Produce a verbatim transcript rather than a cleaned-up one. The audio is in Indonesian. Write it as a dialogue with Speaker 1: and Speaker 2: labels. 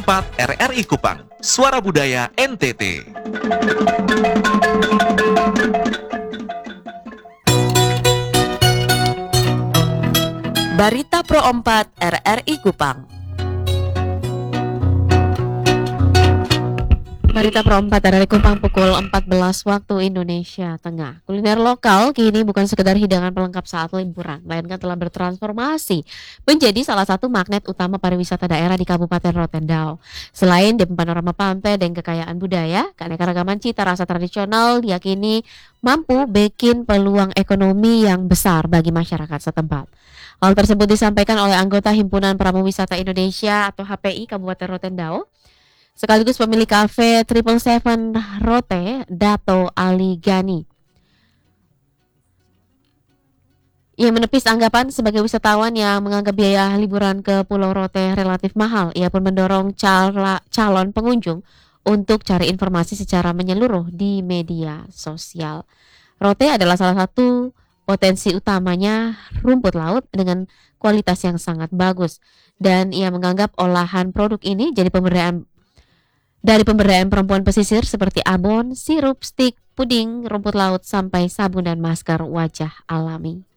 Speaker 1: empat R R I Kupang, Suara Budaya N T T.
Speaker 2: Barita Pro empat R R I Kupang. Barita Pro empat R R I Kupang pukul empat belas waktu Indonesia Tengah. Kuliner lokal kini bukan sekedar hidangan pelengkap saat liburan, melainkan telah bertransformasi menjadi salah satu magnet utama pariwisata daerah di Kabupaten Rotendao. Selain di panorama pantai dan kekayaan budaya, keanekaragaman cita rasa tradisional diyakini mampu bikin peluang ekonomi yang besar bagi masyarakat setempat. Hal tersebut disampaikan oleh anggota Himpunan Pramu Wisata Indonesia atau H P I Kabupaten Rotendao, sekaligus pemilik kafe Triple Seven Rote, Dato Ali Gani. Ia menepis anggapan sebagai wisatawan yang menganggap biaya liburan ke Pulau Rote relatif mahal. Ia pun mendorong cala, calon pengunjung untuk cari informasi secara menyeluruh di media sosial. Rote adalah salah satu potensi utamanya rumput laut dengan kualitas yang sangat bagus. Dan ia menganggap olahan produk ini jadi pemberdayaan dari pemberdayaan perempuan pesisir seperti abon, sirup, stik, puding, rumput laut, sampai sabun dan masker wajah alami.